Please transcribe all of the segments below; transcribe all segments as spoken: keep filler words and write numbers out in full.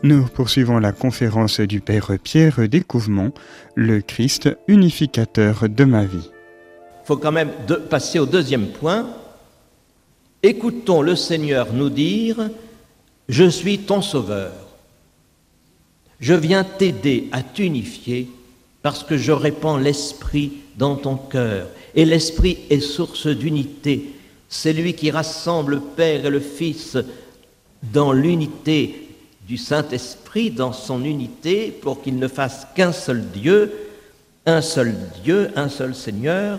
Nous poursuivons la conférence du Père Pierre Découvement, le Christ unificateur de ma vie. Il faut quand même de passer au deuxième point. Écoutons le Seigneur nous dire « Je suis ton sauveur. Je viens t'aider à t'unifier parce que je répands l'Esprit dans ton cœur. Et l'Esprit est source d'unité. C'est lui qui rassemble le Père et le Fils dans l'unité du Saint-Esprit, dans son unité, pour qu'il ne fasse qu'un seul Dieu, un seul Dieu, un seul Seigneur.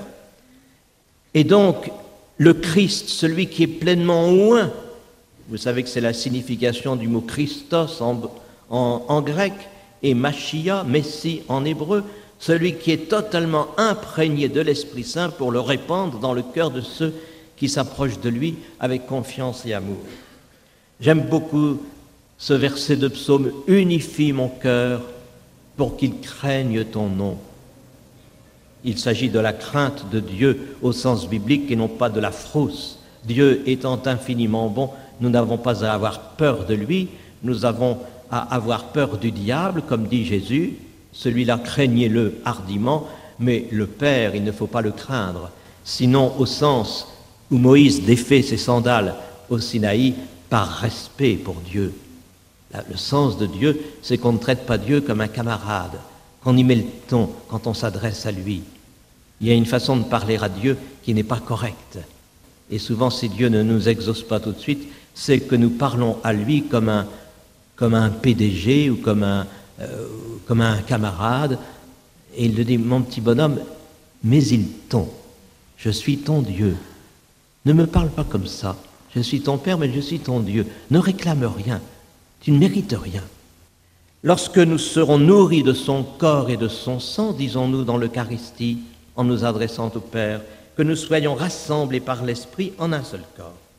Et donc, le Christ, celui qui est pleinement oint, vous savez que c'est la signification du mot Christos en, en, en grec, et Machia, Messie en hébreu, celui qui est totalement imprégné de l'Esprit Saint pour le répandre dans le cœur de ceux qui s'approchent de lui avec confiance et amour. J'aime beaucoup ce verset de psaume « Unifie mon cœur pour qu'il craigne ton nom ». Il s'agit de la crainte de Dieu au sens biblique et non pas de la frousse. Dieu étant infiniment bon, nous n'avons pas à avoir peur de lui, nous avons à avoir peur du diable, comme dit Jésus. Celui-là, craignez-le hardiment, mais le Père, il ne faut pas le craindre. Sinon, au sens où Moïse défait ses sandales au Sinaï, par respect pour Dieu. Le sens de Dieu, c'est qu'on ne traite pas Dieu comme un camarade, qu'on y met le ton quand on s'adresse à lui. Il y a une façon de parler à Dieu qui n'est pas correcte. Et souvent, si Dieu ne nous exauce pas tout de suite, c'est que nous parlons à lui comme un, comme un P D G ou comme un, euh, comme un camarade. Et il le dit, mon petit bonhomme, mais il ton, je suis ton Dieu. Ne me parle pas comme ça. Je suis ton Père, mais je suis ton Dieu. Ne réclame rien. Tu ne mérites rien. Lorsque nous serons nourris de son corps et de son sang, disons-nous dans l'Eucharistie, en nous adressant au Père, que nous soyons rassemblés par l'Esprit en un seul corps.